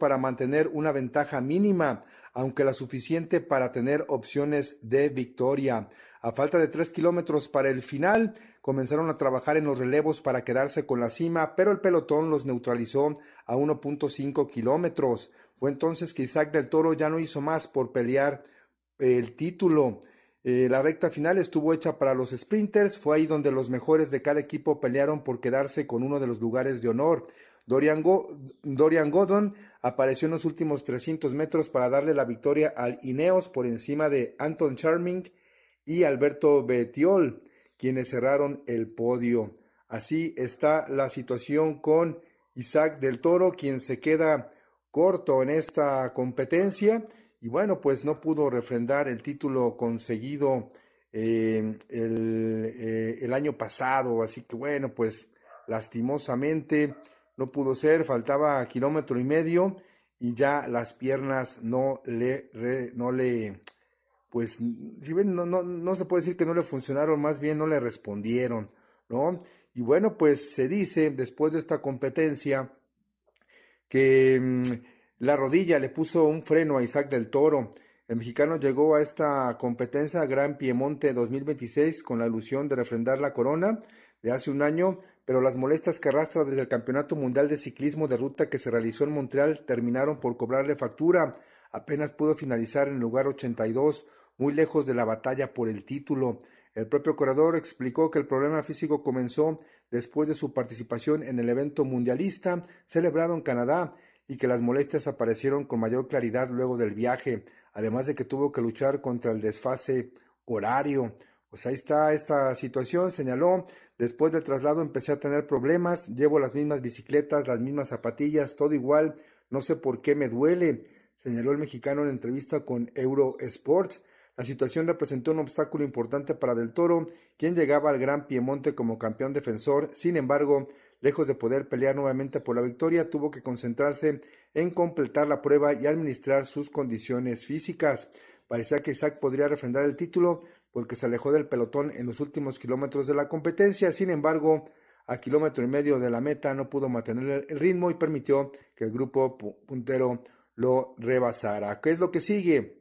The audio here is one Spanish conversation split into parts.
para mantener una ventaja mínima, aunque la suficiente para tener opciones de victoria. A falta de 3 kilómetros para el final, comenzaron a trabajar en los relevos para quedarse con la cima, pero el pelotón los neutralizó a 1.5 kilómetros. Fue entonces que Isaac del Toro ya no hizo más por pelear el título. La recta final estuvo hecha para los sprinters, fue ahí donde los mejores de cada equipo pelearon por quedarse con uno de los lugares de honor. Dorian Gordon apareció en los últimos 300 metros para darle la victoria al Ineos por encima de Anton Charming y Alberto Bettiol, quienes cerraron el podio. Así está la situación con Isaac del Toro, quien se queda corto en esta competencia y bueno, pues no pudo refrendar el título conseguido el año pasado, así que bueno, pues lastimosamente no pudo ser, faltaba 1,5 kilómetros y ya las piernas pues si bien no se puede decir que no le funcionaron, más bien no le respondieron, ¿no? Y bueno, pues se dice después de esta competencia que la rodilla le puso un freno a Isaac del Toro. El mexicano llegó a esta competencia Gran Piemonte 2026 con la ilusión de refrendar la corona de hace un año, pero las molestias que arrastra desde el Campeonato Mundial de Ciclismo de Ruta que se realizó en Montreal terminaron por cobrarle factura. Apenas pudo finalizar en el lugar 82, muy lejos de la batalla por el título. El propio corredor explicó que el problema físico comenzó después de su participación en el evento mundialista celebrado en Canadá y que las molestias aparecieron con mayor claridad luego del viaje, además de que tuvo que luchar contra el desfase horario. Pues ahí está esta situación, señaló. Después del traslado empecé a tener problemas, llevo las mismas bicicletas, las mismas zapatillas, todo igual, no sé por qué me duele, señaló el mexicano en entrevista con Eurosports. La situación representó un obstáculo importante para Del Toro, quien llegaba al Gran Piemonte como campeón defensor. Sin embargo, lejos de poder pelear nuevamente por la victoria, tuvo que concentrarse en completar la prueba y administrar sus condiciones físicas. Parecía que Isaac podría refrendar el título porque se alejó del pelotón en los últimos kilómetros de la competencia. Sin embargo, a 1,5 kilómetros de la meta no pudo mantener el ritmo y permitió que el grupo puntero lo rebasara. ¿Qué es lo que sigue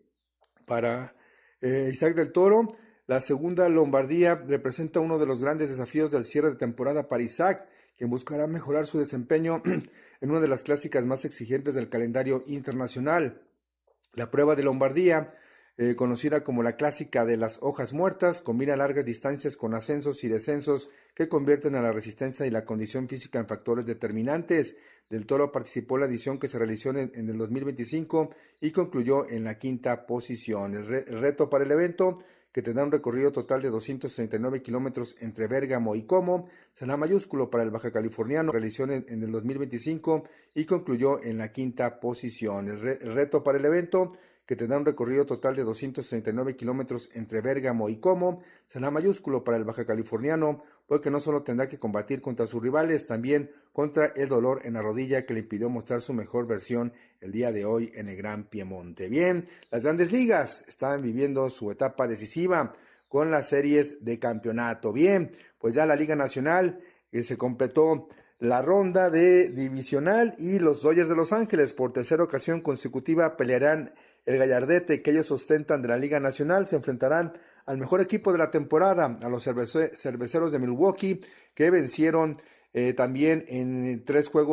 para Isaac del Toro? La segunda Lombardía representa uno de los grandes desafíos del cierre de temporada para Isaac, quien buscará mejorar su desempeño en una de las clásicas más exigentes del calendario internacional. La prueba de Lombardía, conocida como la clásica de las hojas muertas, combina largas distancias con ascensos y descensos que convierten a la resistencia y la condición física en factores determinantes. Del Toro participó en la edición que se realizó en el 2025 y concluyó en la 5ª posición. El reto para el evento, que tendrá un recorrido total de 239 kilómetros entre Bérgamo y Como, será mayúsculo para el baja californiano, realizó en el 2025 y concluyó en la 5ª posición. El reto para el evento, que tendrá un recorrido total de 239 kilómetros entre Bérgamo y Como, será mayúsculo para el baja californiano, porque no solo tendrá que combatir contra sus rivales, también contra el dolor en la rodilla que le impidió mostrar su mejor versión el día de hoy en el Gran Piemonte. Bien, las grandes ligas están viviendo su etapa decisiva con las series de campeonato. Bien, pues ya la Liga Nacional se completó la ronda de divisional y los Dodgers de Los Ángeles por tercera ocasión consecutiva pelearán el gallardete que ellos ostentan de la Liga Nacional. Se enfrentarán al mejor equipo de la temporada, a los Cerveceros de Milwaukee, que vencieron también en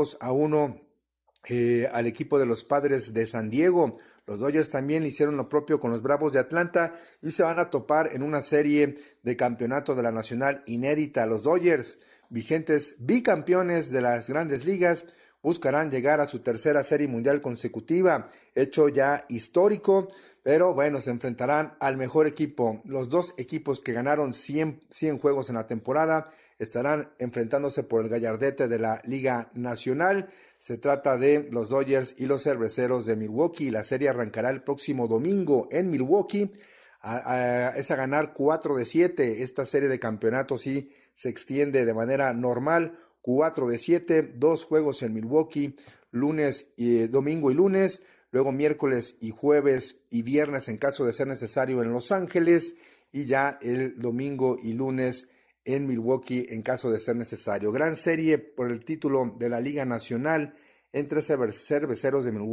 3-1 al equipo de los Padres de San Diego. Los Dodgers también hicieron lo propio con los Bravos de Atlanta y se van a topar en una serie de campeonato de la Nacional inédita. Los Dodgers, vigentes bicampeones de las grandes ligas, buscarán llegar a su tercera serie mundial consecutiva, hecho ya histórico, pero bueno, se enfrentarán al mejor equipo. Los dos equipos que ganaron 100 juegos en la temporada estarán enfrentándose por el gallardete de la Liga Nacional. Se trata de los Dodgers y los Cerveceros de Milwaukee. La serie arrancará el próximo domingo en Milwaukee. Es a ganar 4-7. Esta serie de campeonatos sí se extiende de manera normal. 4-7, 2 juegos en Milwaukee, domingo y lunes, luego miércoles y jueves y viernes en caso de ser necesario en Los Ángeles, y ya el domingo y lunes en Milwaukee en caso de ser necesario. Gran serie por el título de la Liga Nacional entre Cerveceros de Milwaukee